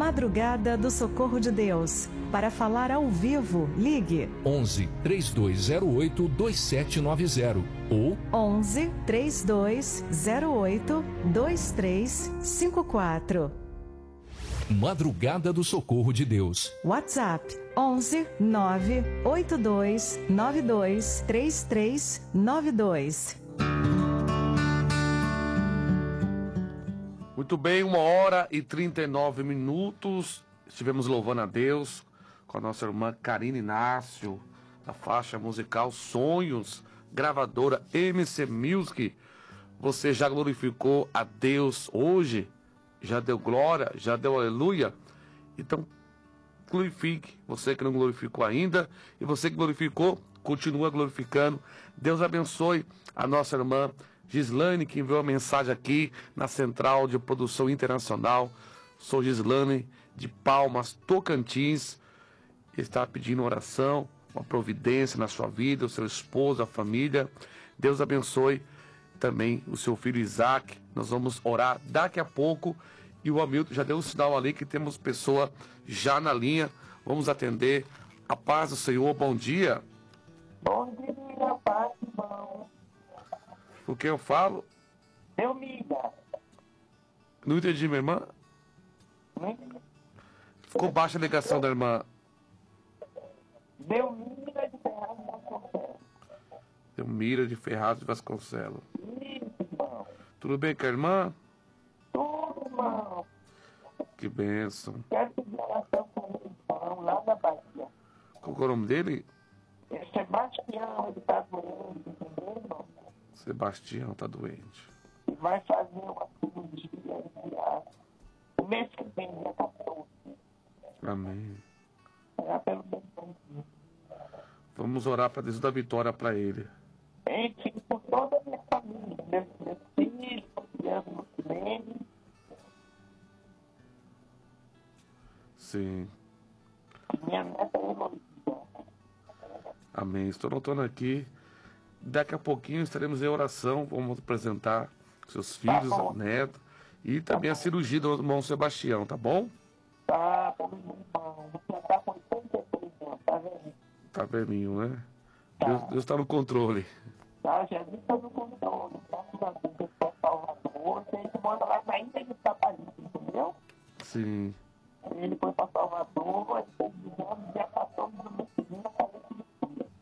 Madrugada do Socorro de Deus. Para falar ao vivo, ligue 11 3208 2790 ou 11 3208 2354. Madrugada do Socorro de Deus. WhatsApp 11 982 92 3392. Muito bem, 1h39. Estivemos louvando a Deus com a nossa irmã Karine Inácio, da faixa musical Sonhos, gravadora MC Music. Você já glorificou a Deus hoje? Já deu glória? Já deu aleluia? Então, glorifique. Você que não glorificou ainda, e você que glorificou, continua glorificando. Deus abençoe a nossa irmã Gislane, que enviou a mensagem aqui na Central de Produção Internacional. Sou Gislane de Palmas, Tocantins. Está pedindo oração, uma providência na sua vida, o seu esposo, a família. Deus abençoe também o seu filho Isaac. Nós vamos orar daqui a pouco. E o Hamilton já deu um sinal ali que temos pessoa já na linha. Vamos atender. A paz do Senhor, bom dia. Bom dia, paz, irmão. O que eu falo? Delmira. Não entendi, minha irmã. Ficou baixa a ligação da irmã. Delmira de Ferraz de Vasconcelos. Delmira de Ferraz de Vasconcelos. Isso, irmão. Tudo bem com a irmã? Tudo, irmão. Que bênção. Quero pedir oração com o irmão lá da Bahia. Qual que é o nome dele? É Sebastião, ele tá doente, entendeu, irmão? Sebastião está doente. E vai fazer uma cirurgia o mês que vem, dia 14. Amém. Será pelo bem do Deus. Vamos orar para Deus dar vitória para ele. Enfim, por toda a minha família, meus filhos, crianças no Silene. Sim. Minha neta é Heloísa. Amém. Estou anotando aqui. Daqui a pouquinho estaremos em oração. Vamos apresentar seus filhos, neto. E também a cirurgia do irmão Sebastião, tá bom? Tá, pelo irmão. Você tá com 83 anos, tá vendo? Tá velhinho, né? Tá. Deus está no controle. Tá, Jesus tá no controle. Graças a Deus, ele é Salvador. A gente manda lá na ilha de Taparica, entendeu? Sim. Ele foi pra Salvador, ele foi de exame, dia 14 do mês que vem, na casa de Deus.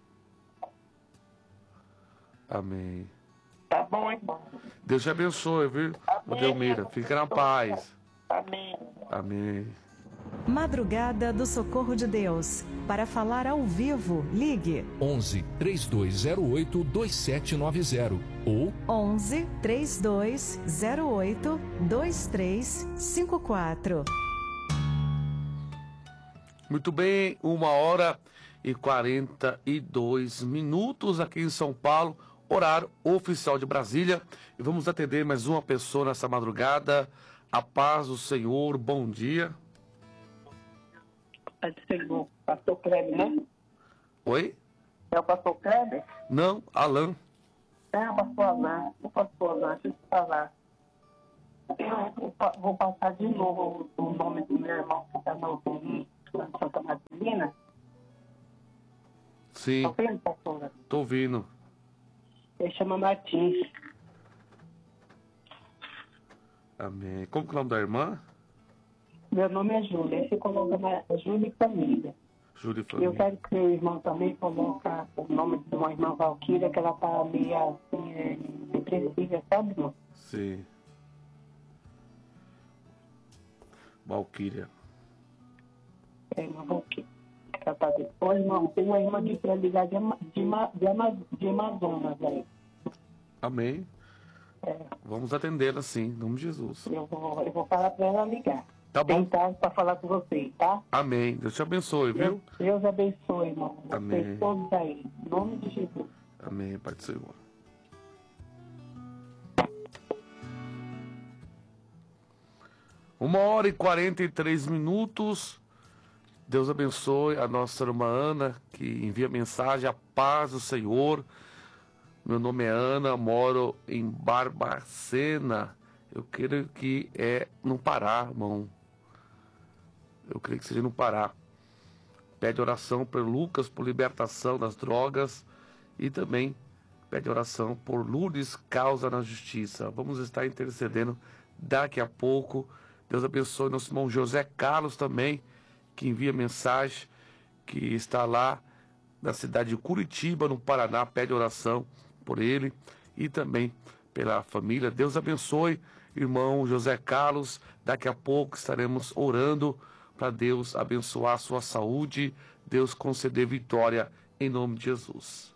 Amém. Tá bom, irmão? Deus te abençoe, viu? Amém. Delmira, fica na paz. Amém. Amém. Madrugada do Socorro de Deus. Para falar ao vivo, ligue 11 3208 2790 ou 11 3208 2354. Muito bem, 1h42 aqui em São Paulo, horário oficial de Brasília. E vamos atender mais uma pessoa nessa madrugada. A paz do Senhor, bom dia. Paz do Senhor. Pastor Kleber, né? Oi? É o pastor Kleber? Não, Alan. É o pastor Alain. O pastor Alain, deixa eu te falar. Eu vou passar de novo o nome do meu irmão que está no UTI, lá em Santa Marcelina. Sim, Tá vendo, pastora? tô ouvindo. Ele chama Martins. Amém. Como que é o nome da irmã? Meu nome é Júlia. Aí você coloca Júlia e Família. Júlia E eu Família. quero que meu irmão também coloque o nome de uma irmã Valquíria, que ela tá meio assim, depressiva, sabe, irmão? Sim. Valquíria. É, irmã Valquíria. Ela tá de... Ô, irmão, tem uma irmã aqui pra ligar de Amazonas aí. Amém. É, Vamos atendê-la sim, em nome de Jesus. eu vou falar pra ela ligar. Tá bom. Tentar pra falar com vocês, tá? Amém. Deus te abençoe, viu? Deus abençoe, irmão. Amém. Vocês todos aí. Em nome de Jesus. Amém, Pai do Senhor. Uma hora e 43. Deus abençoe a nossa irmã Ana, que envia mensagem, a paz do Senhor. Meu nome é Ana, moro em Barbacena. Eu creio que é no Pará, irmão. Eu creio que seja no Pará. Pede oração por Lucas, por libertação das drogas. E também pede oração por Lourdes, causa na justiça. Vamos estar intercedendo daqui a pouco. Deus abençoe nosso irmão José Carlos também, que envia mensagem, que está lá na cidade de Curitiba, no Paraná. Pede oração por ele e também pela família. Deus abençoe, irmão José Carlos. Daqui a pouco estaremos orando para Deus abençoar a sua saúde, Deus conceder vitória em nome de Jesus.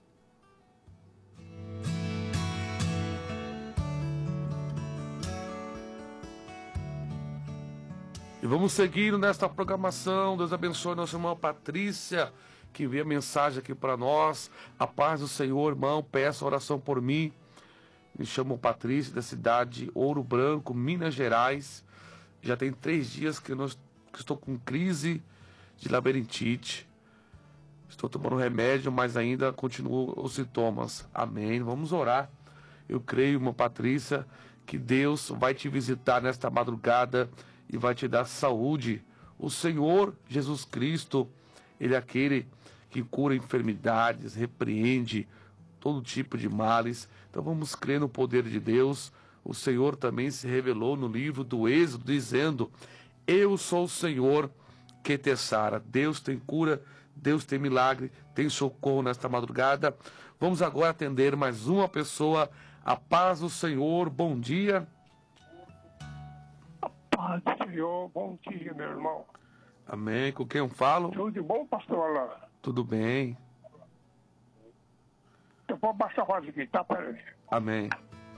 E vamos seguindo nesta programação. Deus abençoe nossa irmã Patrícia, que envia mensagem aqui para nós. A paz do Senhor, irmão, peço oração por mim. Me chamo Patrícia, da cidade de Ouro Branco, Minas Gerais. Já tem 3 dias que estou com crise de labirintite. Estou tomando remédio, mas ainda continuam os sintomas. Amém. Vamos orar. Eu creio, irmã Patrícia, que Deus vai te visitar nesta madrugada e vai te dar saúde. O Senhor Jesus Cristo, Ele é aquele que cura enfermidades, repreende todo tipo de males. Então vamos crer no poder de Deus. O Senhor também se revelou no livro do Êxodo, dizendo: eu sou o Senhor que te sara. Deus tem cura, Deus tem milagre, tem socorro nesta madrugada. Vamos agora atender mais uma pessoa. A paz do Senhor, bom dia. Paz do Senhor, bom dia, meu irmão. Amém. Com quem eu falo? Tudo bom, pastor Alain? Tudo bem. Eu vou baixar a voz aqui, tá? Peraí. Amém.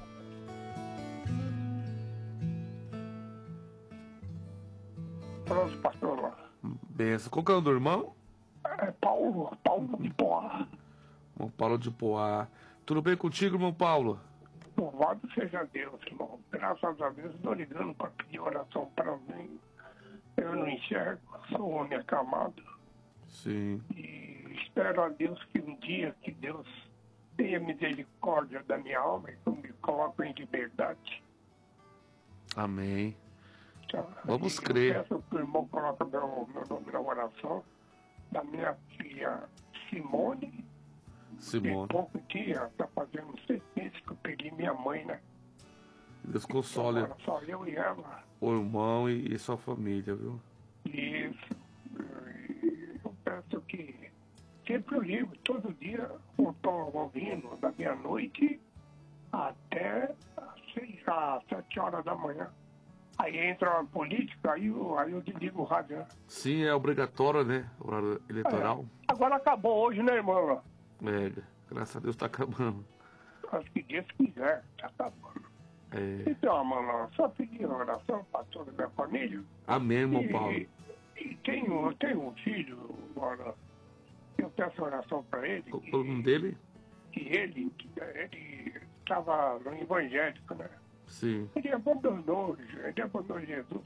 Pronto, pastor Alain. Benção. Qual que é o nome do irmão? É Paulo de Poá. Irmão Paulo de Poá. Tudo bem contigo, irmão Paulo? Louvado seja Deus, irmão. Graças a Deus, estou ligando para pedir oração para mim. Eu não enxergo, sou homem acamado. Sim. E espero a Deus que um dia que Deus tenha misericórdia da minha alma e que me coloque em liberdade. Amém. Tá? Vamos E crer. Eu peço que o irmão coloque meu nome na oração da minha filha Simone. Simone. Tem pouco dia, está fazendo 6 meses que eu perdi minha mãe, né? Deus console Agora só eu e ela. o irmão e sua família, viu? Isso. E eu peço que sempre eu ligo, todo dia, eu estou ouvindo da meia-noite até às 7 horas da manhã. Aí entra a política, aí eu desligo o rádio, né? Sim, é obrigatório, né? Horário eleitoral. Agora acabou hoje, né, irmão? É, graças a Deus está acabando. Acho que Deus quiser, tá acabando. É. Então, mano, só pedir oração para toda a minha família. Amém, irmão Paulo. E tenho um filho, agora, eu peço oração para ele. Qual o nome dele? Que ele estava no evangélico, né? Sim. Ele abandonou Jesus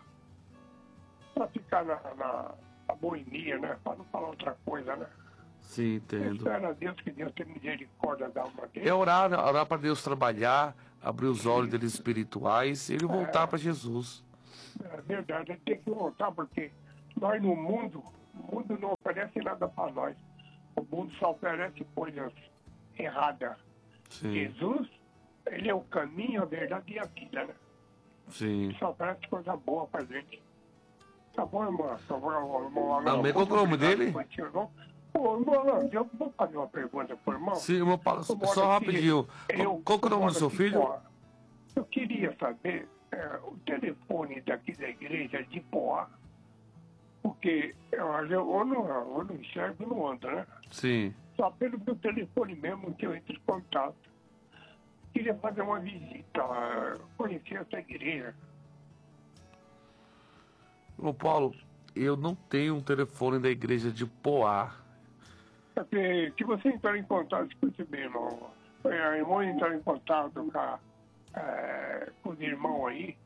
para ficar na boemia, né? Para não falar outra coisa, né? Sim, Eu entendo. espero a Deus que Deus tenha misericórdia da alma dele. É orar para Deus trabalhar, abrir os olhos deles espirituais e ele voltar para Jesus. É verdade, ele tem que voltar, porque nós no mundo, o mundo não oferece nada para nós. O mundo só oferece coisas erradas. Sim, Jesus, ele é o caminho, a verdade e a vida, né? sim. Só oferece coisa boa pra gente. Tá bom, irmão? Tá bom, irmão? Amém. Qual que é o nome dele? Ô, irmão, eu vou fazer uma pergunta pro irmão. Sim, irmão Paulo, Eu moro só aqui, rapidinho. Qual que é o nome do seu aqui filho? fora. Eu queria saber o telefone daqui da igreja de Poá, porque eu não enxergo e não ando, né? Sim. Só pelo meu telefone mesmo que eu entro em contato. Queria fazer uma visita, conhecer essa igreja. Irmão Paulo, eu não tenho um telefone da igreja de Poá. Porque se você entrar em contato, escute bem, irmão. A irmã entrar em contato com os irmãos aí,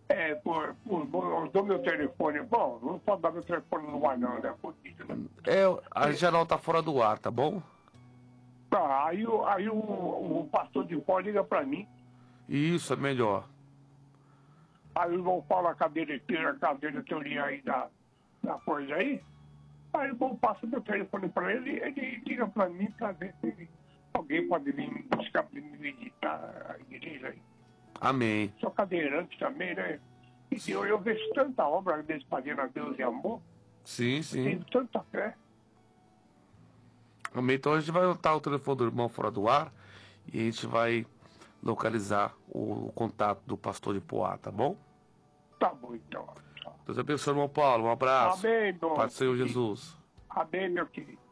eu dou meu telefone. Bom, não pode dar meu telefone no ar, não, né? Fodido, né? A geral tá fora do ar, tá bom? Tá, aí o pastor de pó liga pra mim. Isso, é melhor. Aí o irmão fala a cadeira de teoria aí da coisa aí. Aí o irmão passa meu telefone para ele, ele liga para mim para ver se alguém pode vir me buscar para me visitar a igreja aí. Amém. Sou cadeirante também, né? E eu vejo tanta obra deles fazendo a Deus e amor, Sim, sim. tenho tanta fé. Amém. Então a gente vai anotar o telefone do irmão fora do ar e a gente vai localizar o contato do pastor de Poá, tá bom? Tá bom, então. Deus abençoe, irmão Paulo. Um abraço. Amém, meu Paz do Senhor querido. Jesus. Amém, meu querido.